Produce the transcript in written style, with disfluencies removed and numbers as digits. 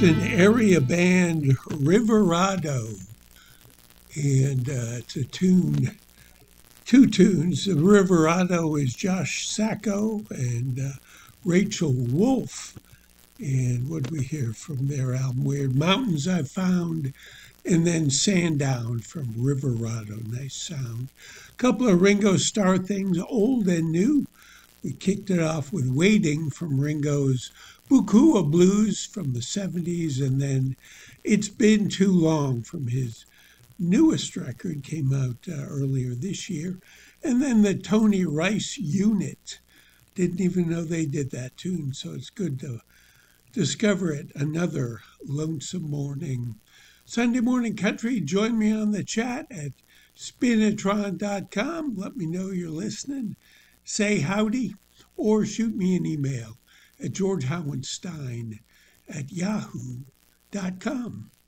Boston area band Riverado, and it's a tune, two tunes. The Riverado is Josh Sacco and Rachel Wolf. And what do we hear from their album? Weird Mountains I Found, and then Sandown from Riverado. Nice sound. A couple of Ringo Starr things, old and new. We kicked it off with Waiting from Ringo's Bukua Blues from the 70s, and then It's Been Too Long from his newest record, came out earlier this year. And then the Tony Rice Unit. Didn't even know they did that tune, so it's good to discover it. Another lonesome morning. Sunday Morning Country, join me on the chat at spinatron.com. Let me know you're listening. Say howdy, or shoot me an email at georgehowenstein@yahoo.com.